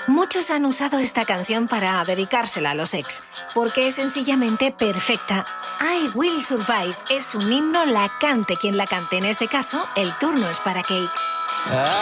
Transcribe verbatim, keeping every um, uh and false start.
Muchos han usado esta canción para dedicársela a los ex, porque es sencillamente perfecta. I Will Survive es un himno, la cante quien la cante. En este caso, el turno es para Cake.